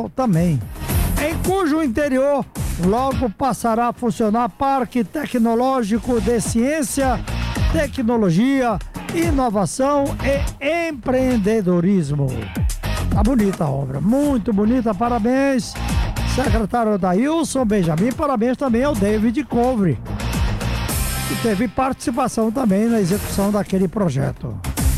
Natal também, em cujo interior logo passará a funcionar Parque Tecnológico de Ciência, Tecnologia, Inovação e Empreendedorismo. Tá bonita a obra, muito bonita, parabéns, secretário Dailson Benjamin, parabéns também ao David Covery, que teve participação também na execução daquele projeto.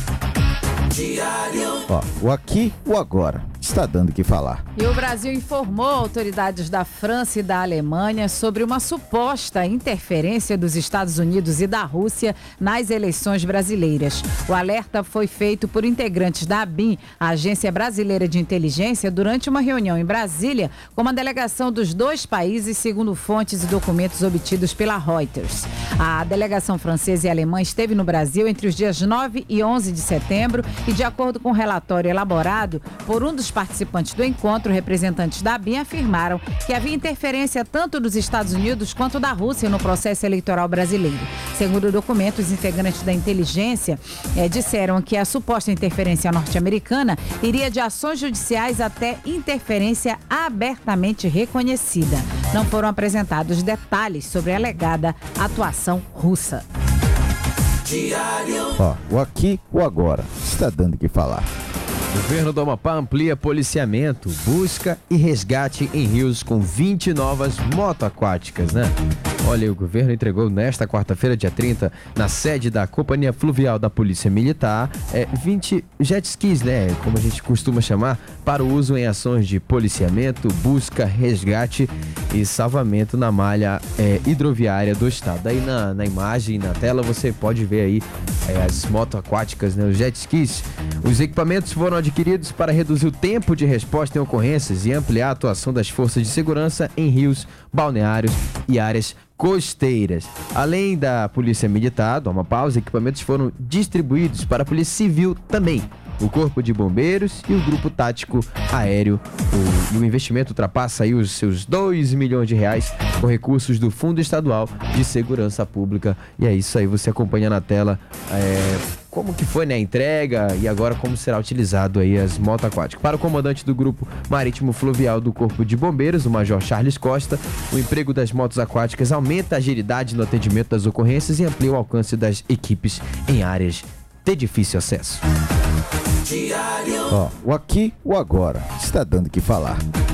O aqui, o agora, está dando o que falar. E o Brasil informou autoridades da França e da Alemanha sobre uma suposta interferência dos Estados Unidos e da Rússia nas eleições brasileiras. O alerta foi feito por integrantes da ABIN, a Agência Brasileira de Inteligência, durante uma reunião em Brasília com uma delegação dos dois países, segundo fontes e documentos obtidos pela Reuters. A delegação francesa e alemã esteve no Brasil entre os dias 9 e 11 de setembro e, de acordo com um relatório elaborado por um dos participantes do encontro, representantes da ABIN afirmaram que havia interferência tanto dos Estados Unidos quanto da Rússia no processo eleitoral brasileiro. Segundo o documento, os integrantes da inteligência disseram que a suposta interferência norte-americana iria de ações judiciais até interferência abertamente reconhecida. Não foram apresentados detalhes sobre a alegada atuação russa. O aqui, o agora, está dando o que falar. O governo do Amapá amplia policiamento, busca e resgate em rios com 20 novas motoaquáticas, né? Olha, o governo entregou nesta quarta-feira, dia 30, na sede da Companhia Fluvial da Polícia Militar, 20 jet skis, né? Como a gente costuma chamar, para o uso em ações de policiamento, busca, resgate e salvamento na malha hidroviária do estado. Aí na imagem, na tela, você pode ver aí as motoaquáticas, né? Os jet skis. Os equipamentos foram adquiridos para reduzir o tempo de resposta em ocorrências e ampliar a atuação das forças de segurança em rios, balneários e áreas costeiras. Além da Polícia Militar do Amapá, os equipamentos foram distribuídos para a Polícia Civil também, o Corpo de Bombeiros e o Grupo Tático Aéreo. E o investimento ultrapassa aí os seus 2 milhões de reais com recursos do Fundo Estadual de Segurança Pública. E é isso aí, você acompanha na tela como que foi, né, a entrega e agora como será utilizado aí as motos aquáticas. Para o comandante do Grupo Marítimo Fluvial do Corpo de Bombeiros, o Major Charles Costa, o emprego das motos aquáticas aumenta a agilidade no atendimento das ocorrências e amplia o alcance das equipes em áreas de difícil acesso. O aqui, o agora, está dando o que falar.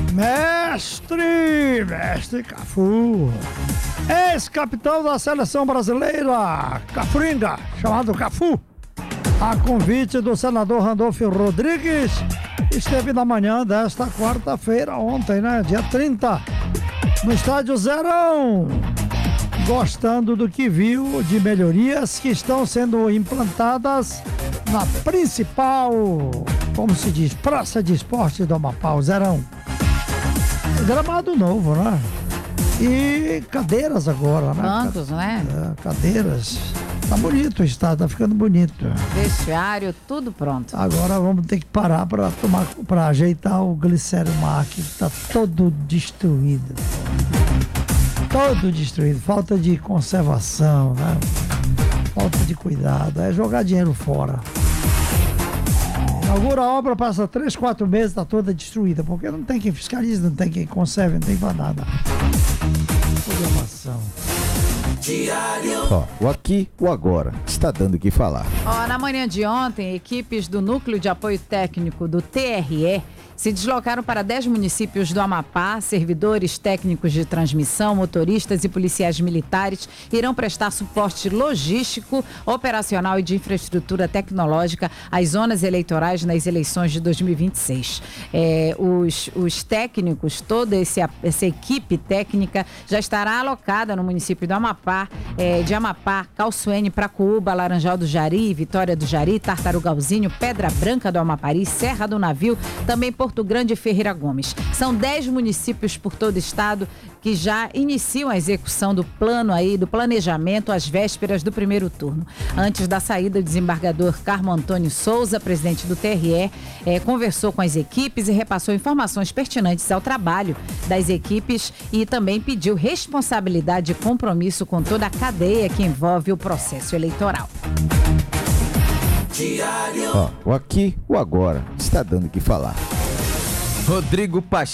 Mestre Cafu, ex-capitão da seleção brasileira, Cafuringa, chamado Cafu, a convite do senador Randolfo Rodrigues, esteve na manhã desta quarta-feira, ontem, né, dia 30, no estádio Zerão, gostando do que viu de melhorias que estão sendo implantadas na principal, como se diz, praça de esporte do Amapá, o Zerão. Gramado novo, né? E cadeiras agora, né? Bancos, né? Cadeiras. Tá bonito o estado, tá ficando bonito. Vestiário, tudo pronto. Agora vamos ter que parar para ajeitar o Glicério Mar, que tá todo destruído. Todo destruído. Falta de conservação, né? Falta de cuidado. É jogar dinheiro fora. Inaugura a obra, passa 3, 4 meses, está toda destruída, porque não tem quem fiscalize, não tem quem conserve, não tem nada. Programação. O aqui, o agora, está dando o que falar. Na manhã de ontem, equipes do Núcleo de Apoio Técnico do TRE se deslocaram para 10 municípios do Amapá. Servidores técnicos de transmissão, motoristas e policiais militares irão prestar suporte logístico, operacional e de infraestrutura tecnológica às zonas eleitorais nas eleições de 2026. Os técnicos, toda essa equipe técnica já estará alocada no município do Amapá, de Amapá, Calçoene, Pracuúba, Laranjal do Jari, Vitória do Jari, Tartarugalzinho, Pedra Branca do Amapari, Serra do Navio, também Porto Grande e Ferreira Gomes. São 10 municípios por todo o estado que já iniciam a execução do plano aí, do planejamento às vésperas do primeiro turno. Antes da saída, o desembargador Carmo Antônio Souza, presidente do TRE, conversou com as equipes e repassou informações pertinentes ao trabalho das equipes e também pediu responsabilidade e compromisso com toda a cadeia que envolve o processo eleitoral. O aqui, o agora, está dando o que falar. Rodrigo Pacheco.